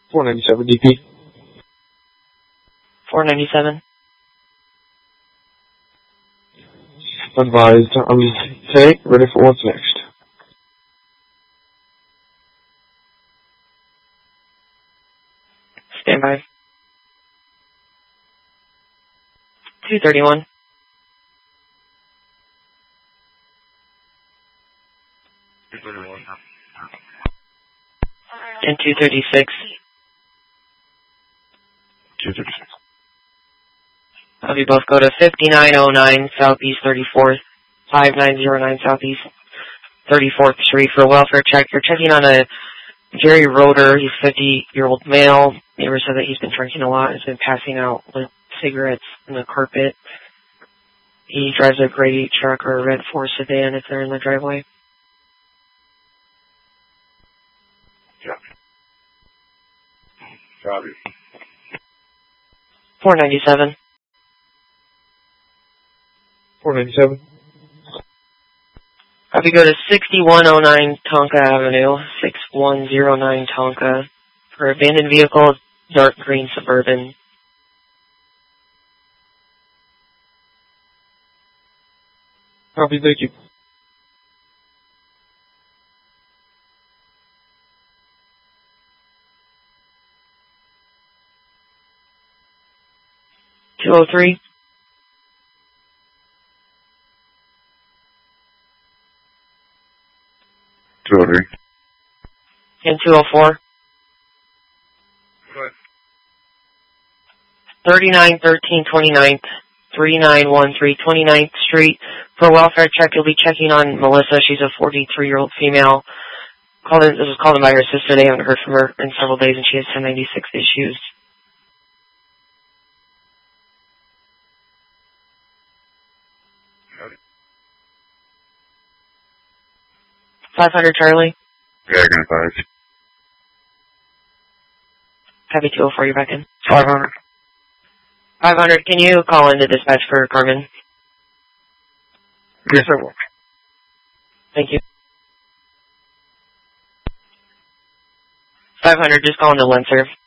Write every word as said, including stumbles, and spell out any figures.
four ninety-seven D P. four ninety-seven. Advised, I'm okay, ready for what's next. Stand by. two thirty-one. And two thirty-six. two thirty-six. Have you both go to fifty-nine oh nine Southeast thirty-fourth, five nine zero nine Southeast thirty-fourth Street for a welfare check. You're checking on a Jerry Roeder. He's a fifty-year-old male. Neighbor said that he's been drinking a lot and has been passing out lit cigarettes in the carpet. He drives a gray truck or a red Ford sedan if they're in the driveway. Copy. Copy. four ninety-seven. four ninety-seven. Have you go to sixty-one oh nine Tonka Avenue, sixty-one oh nine Tonka, for abandoned vehicle, dark green Suburban. Copy, thank you. two oh three. two oh three. And two oh four. What? thirty-nine thirteen twenty-ninth, thirty-nine thirteen twenty-ninth Street. For a welfare check, you'll be checking on Melissa. She's a forty-three-year-old female. Called in, this was called in by her sister. They haven't heard from her in several days, and she has ten ninety-six issues. five hundred Charlie. Yeah, I got five. Copy two oh four, you're back in. five hundred. five hundred, can you call in to dispatch for Carmen? Yes, I will. Thank you. five hundred, just call in to Lenser.